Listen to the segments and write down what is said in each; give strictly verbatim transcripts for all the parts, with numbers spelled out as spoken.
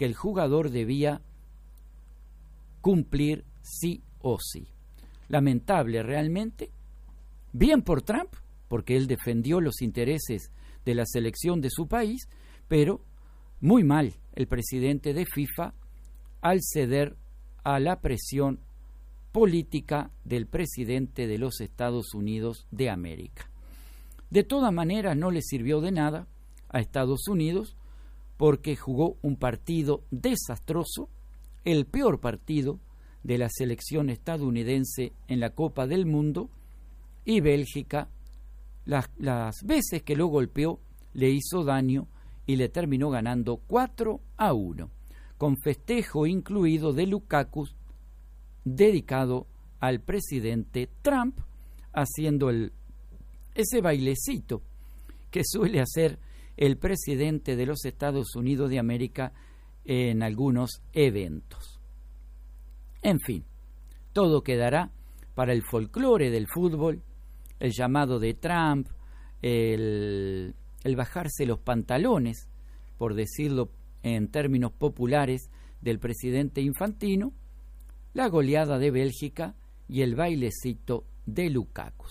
que el jugador debía cumplir sí o sí. Lamentable realmente, bien por Trump, porque él defendió los intereses de la selección de su país, pero muy mal el presidente de FIFA al ceder a la presión política del presidente de los Estados Unidos de América. De todas maneras, no le sirvió de nada a Estados Unidos porque jugó un partido desastroso, el peor partido de la selección estadounidense en la Copa del Mundo, y Bélgica, las, las veces que lo golpeó, le hizo daño y le terminó ganando cuatro a uno, con festejo incluido de Lukaku, dedicado al presidente Trump, haciendo el, ese bailecito que suele hacer el presidente de los Estados Unidos de América en algunos eventos. En fin, todo quedará para el folclore del fútbol, el llamado de Trump, el, el bajarse los pantalones, por decirlo en términos populares, del presidente Infantino, la goleada de Bélgica y el bailecito de Lukaku.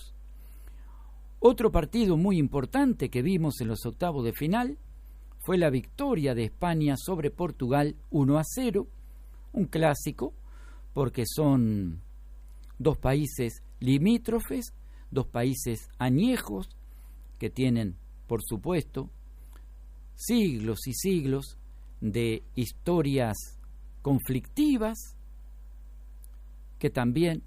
Otro partido muy importante que vimos en los octavos de final fue la victoria de España sobre Portugal uno a cero, un clásico, porque son dos países limítrofes, dos países añejos, que tienen, por supuesto, siglos y siglos de historias conflictivas, que también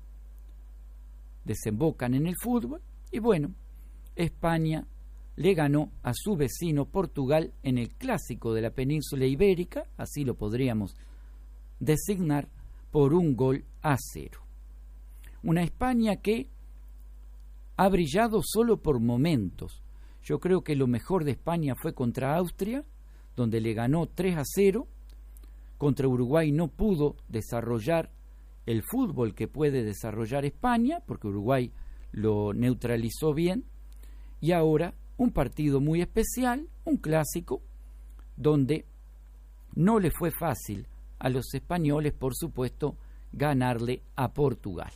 desembocan en el fútbol, y bueno, España le ganó a su vecino Portugal en el clásico de la península ibérica, así lo podríamos designar, por un gol a cero. Una España que ha brillado solo por momentos. Yo creo que lo mejor de España fue contra Austria, donde le ganó tres a cero. Contra Uruguay no pudo desarrollar el fútbol que puede desarrollar España, porque Uruguay lo neutralizó bien. Y ahora un partido muy especial, un clásico, donde no le fue fácil a los españoles, por supuesto, ganarle a Portugal.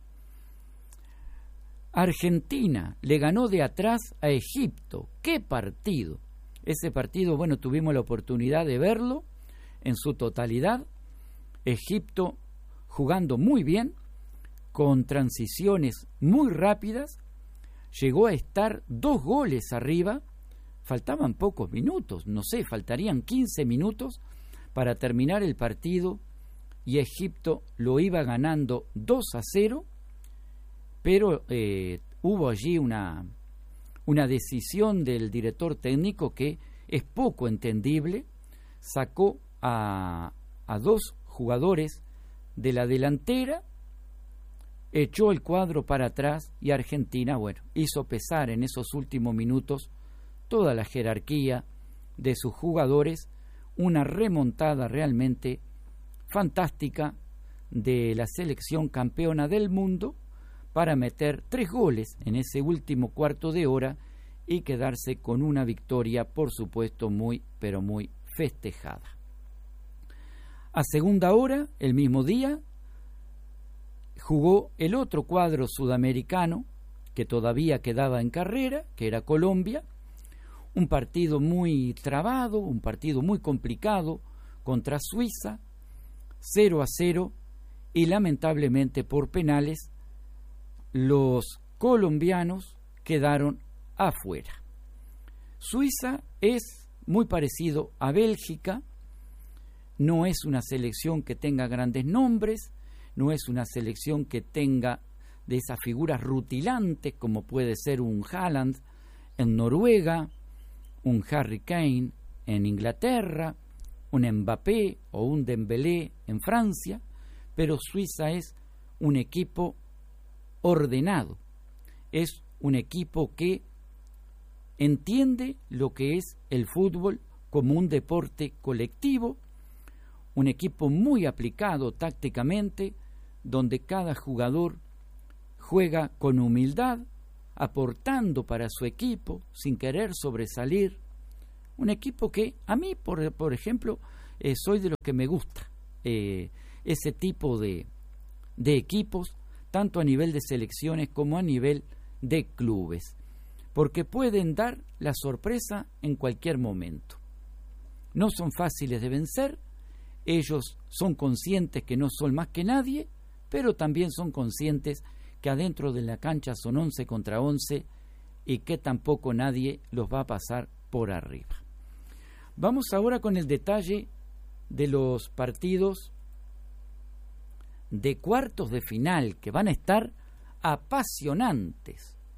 Argentina le ganó de atrás a Egipto. ¡Qué partido! Ese partido, bueno, tuvimos la oportunidad de verlo en su totalidad. Egipto jugando muy bien, con transiciones muy rápidas, llegó a estar dos goles arriba, faltaban pocos minutos, no sé, faltarían quince minutos para terminar el partido, y Egipto lo iba ganando dos a cero, pero eh, hubo allí una, una decisión del director técnico que es poco entendible. Sacó a, a dos jugadores de la delantera, echó el cuadro para atrás, y Argentina, bueno, hizo pesar en esos últimos minutos toda la jerarquía de sus jugadores, una remontada realmente fantástica de la selección campeona del mundo para meter tres goles en ese último cuarto de hora y quedarse con una victoria, por supuesto, muy, pero muy festejada. A segunda hora, el mismo día, jugó el otro cuadro sudamericano que todavía quedaba en carrera, que era Colombia, un partido muy trabado, un partido muy complicado contra Suiza, cero a cero, y lamentablemente por penales los colombianos quedaron afuera. Suiza es muy parecido a Bélgica, no es una selección que tenga grandes nombres, no es una selección que tenga de esas figuras rutilantes como puede ser un Haaland en Noruega, un Harry Kane en Inglaterra, un Mbappé o un Dembélé en Francia, pero Suiza es un equipo ordenado, es un equipo que entiende lo que es el fútbol como un deporte colectivo, un equipo muy aplicado tácticamente, donde cada jugador juega con humildad, aportando para su equipo sin querer sobresalir. Un equipo que a mí, por, por ejemplo, eh, soy de los que me gusta eh, ese tipo de, de equipos, tanto a nivel de selecciones como a nivel de clubes, porque pueden dar la sorpresa en cualquier momento. No son fáciles de vencer, ellos son conscientes que no son más que nadie, pero también son conscientes que adentro de la cancha son once contra once y que tampoco nadie los va a pasar por arriba. Vamos ahora con el detalle de los partidos de cuartos de final, que van a estar apasionantes.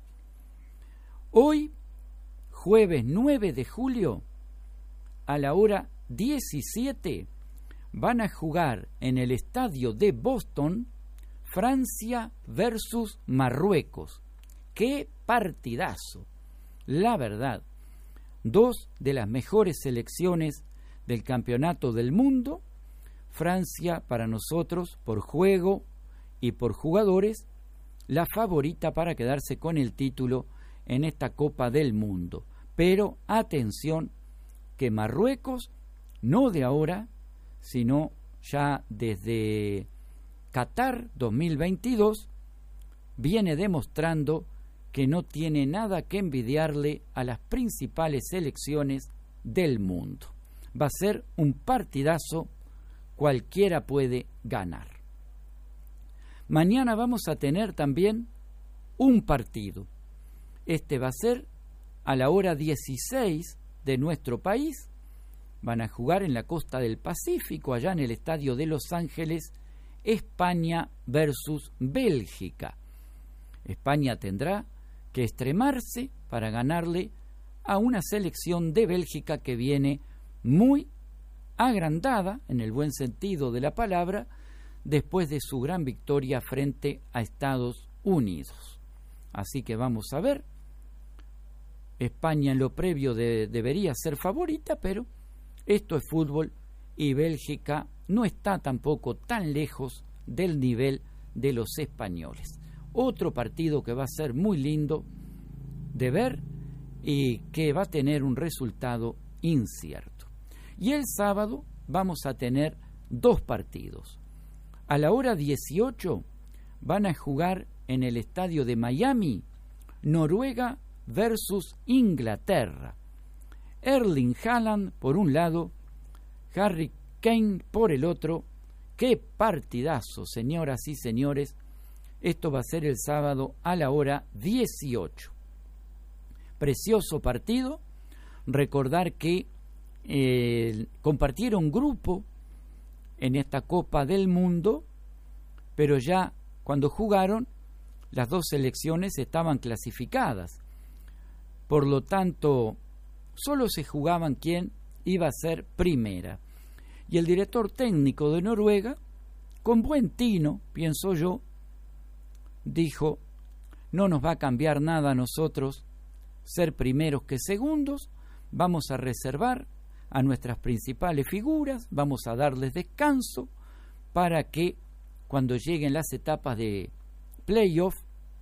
Hoy, jueves nueve de julio, a la hora diecisiete, van a jugar en el estadio de Boston Francia versus Marruecos. ¡Qué partidazo! La verdad, dos de las mejores selecciones del campeonato del mundo. Francia, para nosotros, por juego y por jugadores, la favorita para quedarse con el título en esta Copa del Mundo. Pero atención, que Marruecos, no de ahora, sino ya desde Qatar dos mil veintidós, viene demostrando que no tiene nada que envidiarle a las principales selecciones del mundo. Va a ser un partidazo, cualquiera puede ganar. Mañana vamos a tener también un partido. Este va a ser a la hora dieciséis de nuestro país. Van a jugar en la costa del Pacífico, allá en el estadio de Los Ángeles, España versus Bélgica. España tendrá que extremarse para ganarle a una selección de Bélgica que viene muy agrandada, en el buen sentido de la palabra, después de su gran victoria frente a Estados Unidos. Así que vamos a ver. España en lo previo de, debería ser favorita, pero esto es fútbol y Bélgica no está tampoco tan lejos del nivel de los españoles. Otro partido que va a ser muy lindo de ver y que va a tener un resultado incierto. Y el sábado vamos a tener dos partidos. A la hora dieciocho van a jugar en el estadio de Miami Noruega versus Inglaterra. Erling Haaland por un lado, Harry Kane por el otro. ¡Qué partidazo, señoras y señores! Esto va a ser el sábado a la hora dieciocho. Precioso partido. Recordar que eh, compartieron grupo en esta Copa del Mundo, pero ya cuando jugaron, las dos selecciones estaban clasificadas. Por lo tanto, solo se jugaban quién iba a ser primera. Y el director técnico de Noruega, con buen tino, pienso yo, dijo: no nos va a cambiar nada a nosotros ser primeros que segundos, vamos a reservar a nuestras principales figuras, vamos a darles descanso para que cuando lleguen las etapas de playoff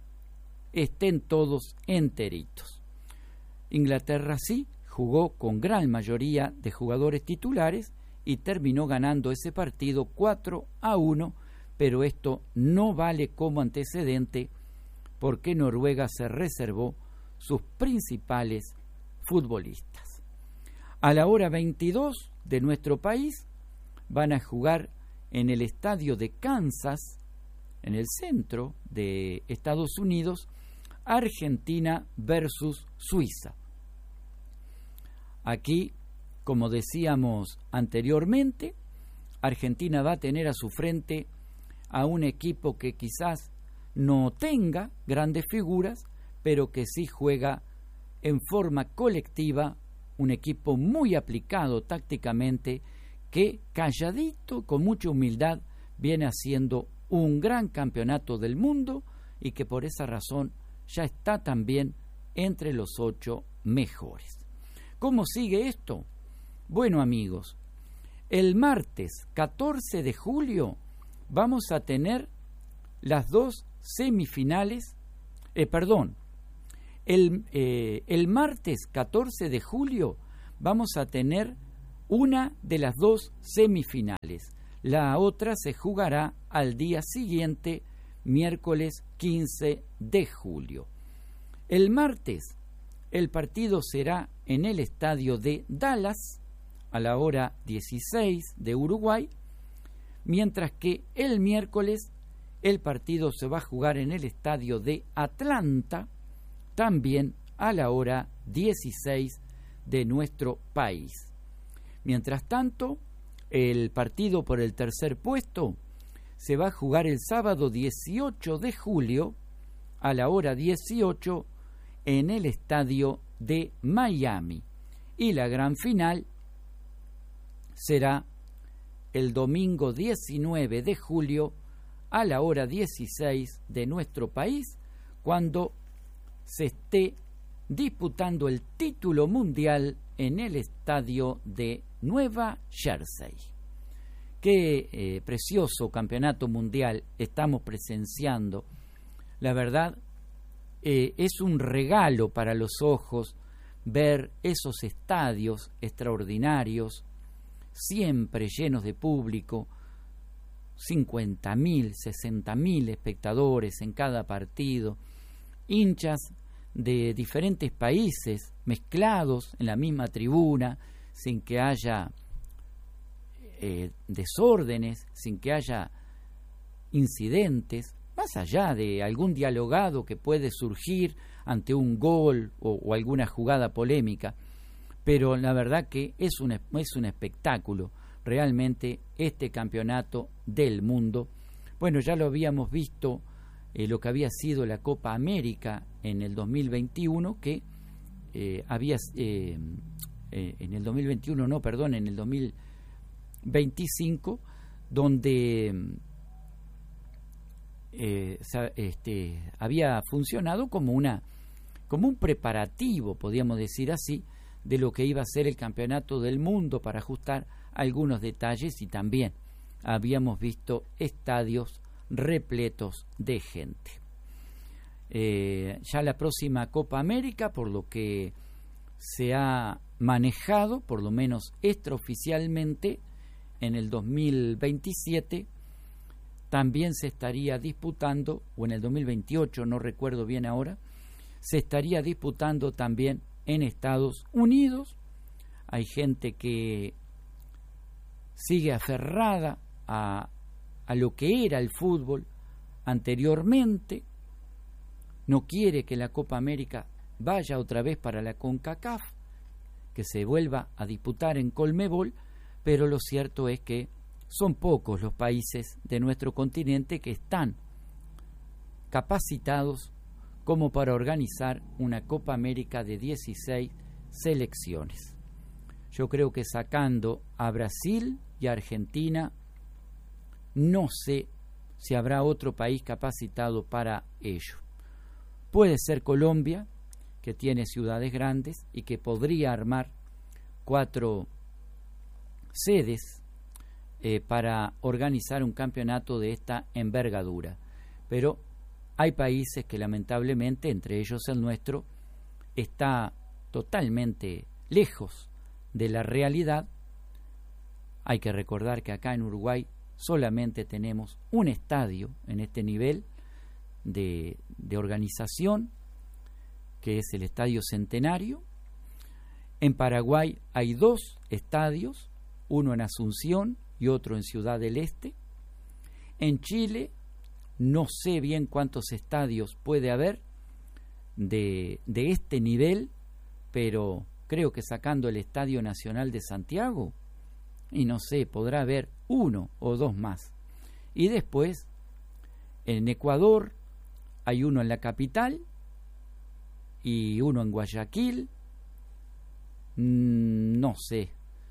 estén todos enteritos. Inglaterra sí jugó con gran mayoría de jugadores titulares y terminó ganando ese partido cuatro a uno, pero esto no vale como antecedente porque Noruega se reservó sus principales futbolistas. A la hora veintidós de nuestro país van a jugar en el estadio de Kansas, en el centro de Estados Unidos, Argentina versus Suiza. Aquí, como decíamos anteriormente, Argentina va a tener a su frente a un equipo que quizás no tenga grandes figuras, pero que sí juega en forma colectiva, un equipo muy aplicado tácticamente, que calladito, con mucha humildad, viene haciendo un gran campeonato del mundo y que por esa razón ya está también entre los ocho mejores. ¿Cómo sigue esto? Bueno, amigos, el martes catorce de julio vamos a tener las dos semifinales, eh, perdón, el, eh, el martes catorce de julio vamos a tener una de las dos semifinales. La otra se jugará al día siguiente, miércoles quince de julio. El martes, el partido será en el estadio de Dallas, a la hora dieciséis de Uruguay, mientras que el miércoles el partido se va a jugar en el estadio de Atlanta, también a la hora dieciséis de nuestro país. Mientras tanto, el partido por el tercer puesto se va a jugar el sábado dieciocho de julio a la hora dieciocho en el estadio de Miami, y la gran final será el domingo diecinueve de julio a la hora dieciséis de nuestro país, cuando se esté disputando el título mundial en el estadio de Nueva Jersey. Qué eh, precioso campeonato mundial estamos presenciando. La verdad, eh, es un regalo para los ojos ver esos estadios extraordinarios, siempre llenos de público, cincuenta mil, sesenta mil espectadores en cada partido, hinchas de diferentes países mezclados en la misma tribuna, sin que haya eh, desórdenes, sin que haya incidentes, más allá de algún dialogado que puede surgir ante un gol o, o alguna jugada polémica. Pero la verdad que es un, es un espectáculo realmente este campeonato del mundo. Bueno, ya lo habíamos visto, eh, lo que había sido la Copa América en el dos mil veintiuno, que eh, había, eh, eh, en el dos mil veintiuno, no, perdón, en el dos mil veinticinco, donde eh, este, había funcionado como, una, como un preparativo, podríamos decir así, de lo que iba a ser el campeonato del mundo, para ajustar algunos detalles, y también habíamos visto estadios repletos de gente. Eh, ya la próxima Copa América, por lo que se ha manejado, por lo menos extraoficialmente, en el dos mil veintisiete, también se estaría disputando, o en el dos mil veintiocho, no recuerdo bien ahora, se estaría disputando también en Estados Unidos. Hay gente que sigue aferrada a, a lo que era el fútbol anteriormente, no quiere que la Copa América vaya otra vez para la CONCACAF, que se vuelva a disputar en Conmebol, pero lo cierto es que son pocos los países de nuestro continente que están capacitados como para organizar una Copa América de dieciséis selecciones. Yo creo que sacando a Brasil y a Argentina, no sé si habrá otro país capacitado para ello. Puede ser Colombia, que tiene ciudades grandes y que podría armar cuatro sedes eh, para organizar un campeonato de esta envergadura. Pero hay países que lamentablemente, entre ellos el nuestro, está totalmente lejos de la realidad. Hay que recordar que acá en Uruguay solamente tenemos un estadio en este nivel de, de organización, que es el Estadio Centenario. En Paraguay hay dos estadios, uno en Asunción y otro en Ciudad del Este. En Chile no sé bien cuántos estadios puede haber de, de este nivel, pero creo que sacando el Estadio Nacional de Santiago, y no sé, podrá haber uno o dos más. Y después, en Ecuador, hay uno en la capital y uno en Guayaquil. Mm, no sé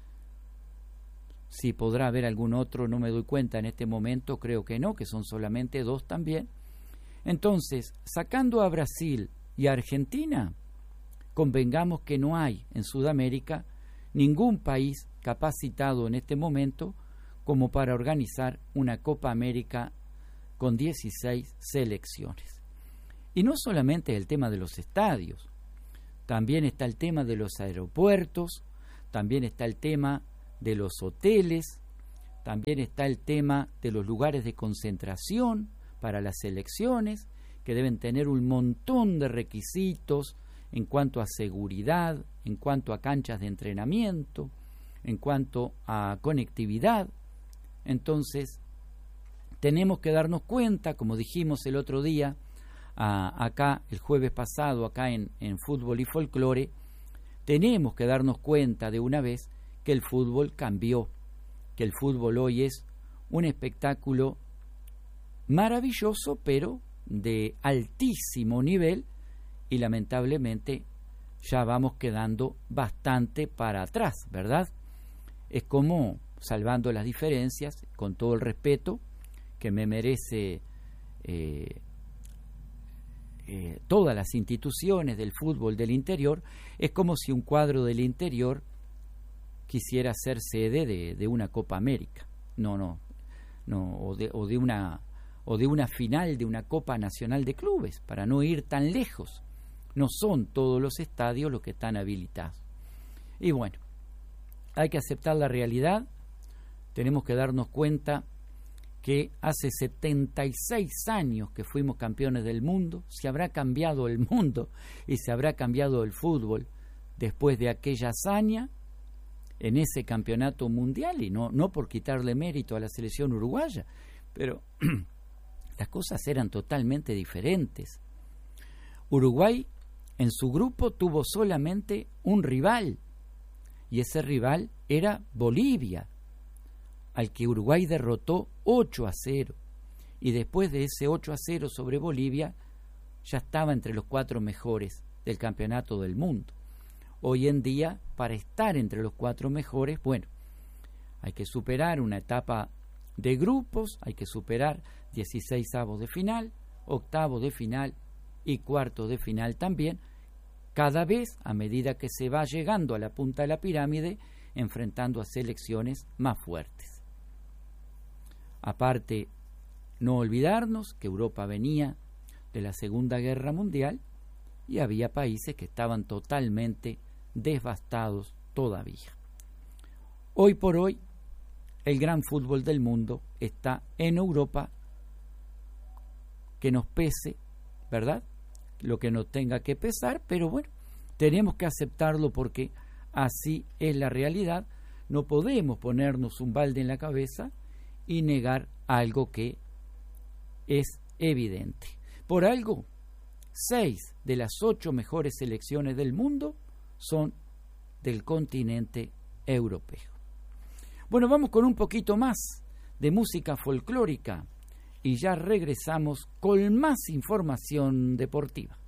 si podrá haber algún otro, no me doy cuenta en este momento, creo que no, que son solamente dos también. Entonces, sacando a Brasil y a Argentina, convengamos que no hay en Sudamérica ningún país capacitado en este momento como para organizar una Copa América con dieciséis selecciones. Y no solamente el tema de los estadios, también está el tema de los aeropuertos, también está el tema de los hoteles, también está el tema de los lugares de concentración para las selecciones, que deben tener un montón de requisitos en cuanto a seguridad, en cuanto a canchas de entrenamiento, en cuanto a conectividad. Entonces, tenemos que darnos cuenta, como dijimos el otro día, a, acá, el jueves pasado, acá en, en Fútbol y Folclore, tenemos que darnos cuenta de una vez que el fútbol cambió, que el fútbol hoy es un espectáculo maravilloso, pero de altísimo nivel, y lamentablemente ya vamos quedando bastante para atrás, ¿verdad? Es como, salvando las diferencias, con todo el respeto que me merece eh, eh, todas las instituciones del fútbol del interior, es como si un cuadro del interior quisiera ser sede de, de una Copa América, no, no, no, o de, o de una o de una final de una Copa Nacional de Clubes, para no ir tan lejos. No son todos los estadios los que están habilitados. Y bueno, hay que aceptar la realidad, tenemos que darnos cuenta que hace setenta y seis años que fuimos campeones del mundo, se habrá cambiado el mundo y se habrá cambiado el fútbol después de aquella hazaña en ese campeonato mundial, y no, no por quitarle mérito a la selección uruguaya, pero las cosas eran totalmente diferentes. Uruguay en su grupo tuvo solamente un rival, y ese rival era Bolivia, al que Uruguay derrotó ocho a cero, y después de ese ocho a cero sobre Bolivia ya estaba entre los cuatro mejores del campeonato del mundo. Hoy en día, para estar entre los cuatro mejores, bueno, hay que superar una etapa de grupos, hay que superar dieciséis avos de final, octavos de final y cuartos de final también, cada vez a medida que se va llegando a la punta de la pirámide, enfrentando a selecciones más fuertes. Aparte, no olvidarnos que Europa venía de la Segunda Guerra Mundial y había países que estaban totalmente devastados todavía. Hoy por hoy, el gran fútbol del mundo está en Europa, que nos pese, ¿verdad? Lo que nos tenga que pesar, pero bueno, tenemos que aceptarlo porque así es la realidad. No podemos ponernos un balde en la cabeza y negar algo que es evidente. Por algo, seis de las ocho mejores selecciones del mundo son del continente europeo. Bueno, vamos con un poquito más de música folclórica y ya regresamos con más información deportiva.